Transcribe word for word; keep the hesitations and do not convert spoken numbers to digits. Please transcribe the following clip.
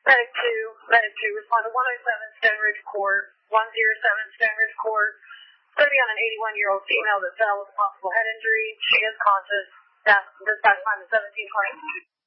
Medic two, Medic two, respond to one oh seven Stone Ridge Court, one oh seven Stone Ridge Court. Study on an eighty-one-year-old female that fell with a possible head injury. She is conscious. Dispatch time is seventeen twenty.